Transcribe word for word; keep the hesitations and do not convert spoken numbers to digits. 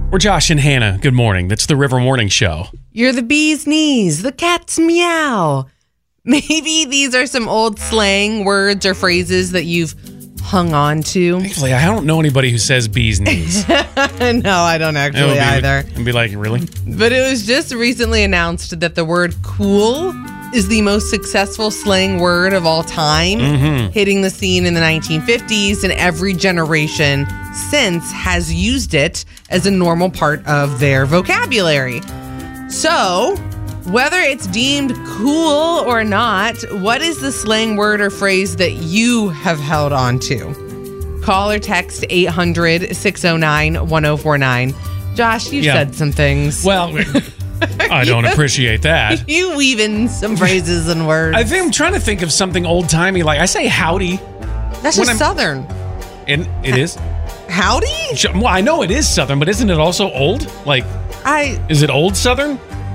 We're Josh and Hannah. Good morning. That's the River Morning Show. You're the bee's knees, the cat's meow. Maybe these are some old slang words or phrases that you've hung on to. Thankfully, I don't know anybody who says bee's knees. No, I don't actually be, either. And be like, really? But it was just recently announced that the word cool is the most successful slang word of all time, Mm-hmm. hitting the scene in the nineteen fifties, and every generation since has used it as a normal part of their vocabulary. So, whether it's deemed cool or not, what is the slang word or phrase that you have held on to? Call or text eight hundred, six oh nine, one oh four nine. Josh, you've Yeah. said some things. Well, I don't appreciate that. You weave in some phrases and words. I think I'm trying to think of something old-timey. Like, I say howdy. That's when just I'm- Southern. And it is? Howdy? Well, I know it is Southern, but isn't it also old? Like, I is it old Southern?